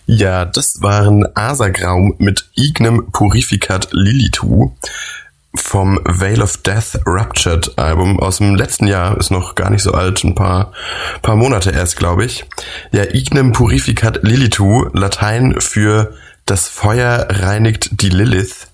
Ja, das waren Asagraum mit Ignem Purificat Lilitu vom Veil of Death Ruptured Album aus dem letzten Jahr, ist noch gar nicht so alt, ein paar Monate erst, glaube ich. Ja, Ignem Purificat Lilitu, Latein für das Feuer reinigt die Lilith.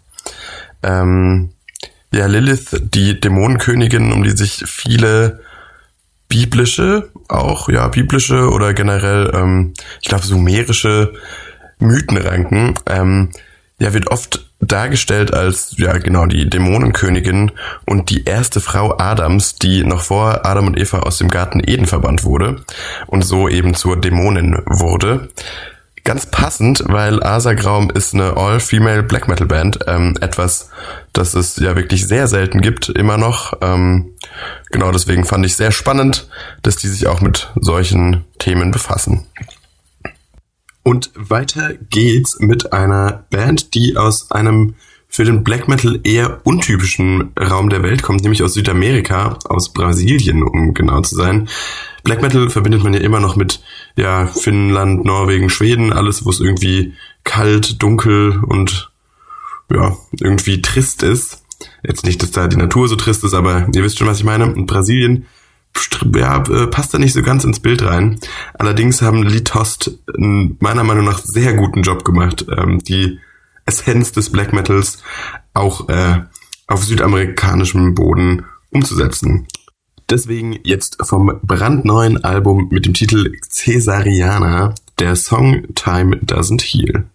Ja, Lilith, die Dämonenkönigin, um die sich viele biblische oder generell, ich glaube, sumerische Mythen ranken, wird oft dargestellt als, die Dämonenkönigin und die erste Frau Adams, die noch vor Adam und Eva aus dem Garten Eden verbannt wurde und so eben zur Dämonin wurde. Ganz passend, weil Asagraum ist eine All-Female Black Metal Band, etwas, das es ja wirklich sehr selten gibt, immer noch. Deswegen fand ich sehr spannend, dass die sich auch mit solchen Themen befassen. Und weiter geht's mit einer Band, die aus einem für den Black Metal eher untypischen Raum der Welt kommt, nämlich aus Südamerika, aus Brasilien, um genau zu sein. Black Metal verbindet man ja immer noch mit Finnland, Norwegen, Schweden, alles, wo es irgendwie kalt, dunkel und irgendwie trist ist. Jetzt nicht, dass da die Natur so trist ist, aber ihr wisst schon, was ich meine. Und Brasilien passt da nicht so ganz ins Bild rein. Allerdings haben Litost meiner Meinung nach sehr guten Job gemacht, die Essenz des Black Metals auch auf südamerikanischem Boden umzusetzen. Deswegen jetzt vom brandneuen Album mit dem Titel Caesariana, der Song Time Doesn't Heal.